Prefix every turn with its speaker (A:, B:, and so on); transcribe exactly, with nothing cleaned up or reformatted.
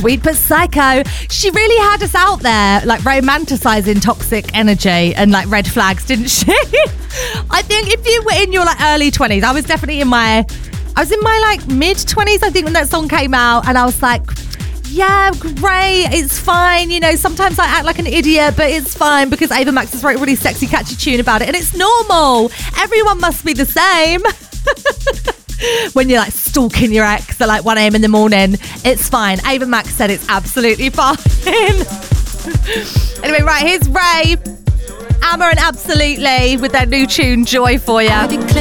A: Sweet but psycho. She really had us out there, like, romanticizing toxic energy and, like, red flags, didn't she? I think if you were in your, like, early twenties, I was definitely in my, I was in my, like, mid-twenties, I think, when that song came out, and I was like, yeah, great, it's fine, you know, sometimes I act like an idiot, but it's fine because Ava Max has wrote a really sexy, catchy tune about it, and it's normal. Everyone must be the same. When you're like stalking your ex at like one a.m. in the morning, it's fine. Ava Max said it's absolutely fine. Anyway, right, here's Ray, Amma and Absolutely with their new tune, Joy, for you.